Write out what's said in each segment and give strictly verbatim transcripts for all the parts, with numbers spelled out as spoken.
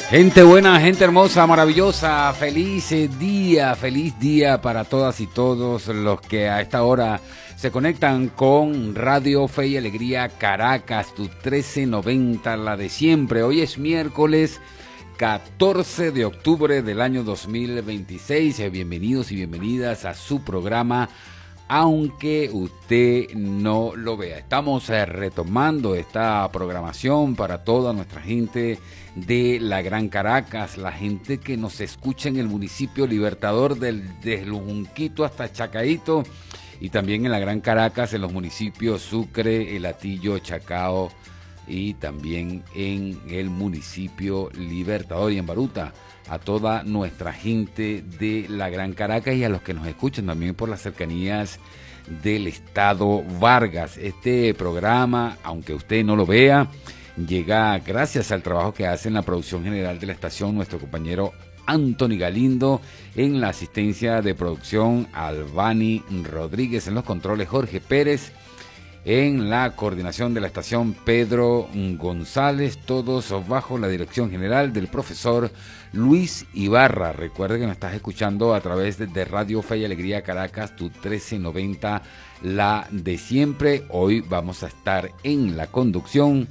Gente buena, gente hermosa, maravillosa, feliz día, feliz día para todas y todos los que a esta hora se conectan con Radio Fe y Alegría Caracas, tu trece noventa, la de siempre. Hoy es miércoles catorce de octubre del año dos mil veintiséis. Bienvenidos y bienvenidas a su programa, aunque usted no lo vea. Estamos retomando esta programación para toda nuestra gente de la Gran Caracas, la gente que nos escucha en el municipio Libertador del, desde Lujunquito hasta Chacaíto, y también en la Gran Caracas, en los municipios Sucre, El Hatillo, Chacao, y también en el municipio Libertador y en Baruta. A toda nuestra gente de la Gran Caracas y a los que nos escuchan también por las cercanías del estado Vargas. Este programa, aunque usted no lo vea, llega gracias al trabajo que hace en la producción general de la estación nuestro compañero Anthony Galindo, en la asistencia de producción Albani Rodríguez, en los controles Jorge Pérez, en la coordinación de la estación Pedro González, todos bajo la dirección general del profesor Luis Ibarra. Recuerde que nos estás escuchando a través de, de Radio Fe y Alegría Caracas, tu trece noventa, la de siempre. Hoy vamos a estar en la conducción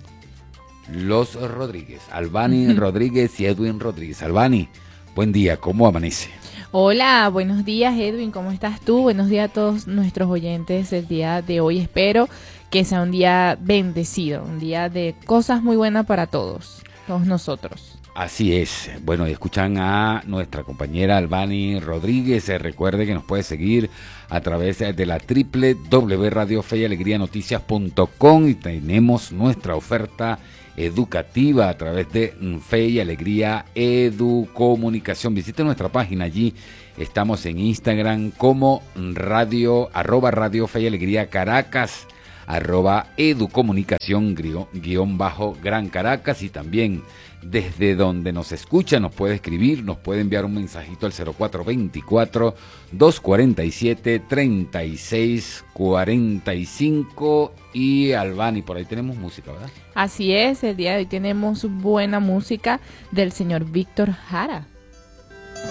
los Rodríguez, Albani Rodríguez y Edwin Rodríguez. Albani, buen día, ¿cómo amanece? Hola, buenos días Edwin, ¿cómo estás tú? Buenos días a todos nuestros oyentes el día de hoy. Espero que sea un día bendecido, un día de cosas muy buenas para todos, todos nosotros. Así es. Bueno, escuchan a nuestra compañera Albani Rodríguez. Eh, recuerde que nos puede seguir a través de la doble u doble u doble u punto radio fe y alegría noticias punto com, y tenemos nuestra oferta educativa a través de Fe y Alegría Educomunicación. Visite nuestra página, allí estamos en Instagram como radio, arroba Radio Fe y Alegría Caracas, arroba Educomunicación guión bajo Gran Caracas, y también desde donde nos escucha nos puede escribir, nos puede enviar un mensajito al cero cuatro veinticuatro, doscientos cuarenta y siete, treinta y seis cuarenta y cinco. Y Albani, por ahí tenemos música, ¿verdad? Así es, el día de hoy tenemos buena música del señor Víctor Jara.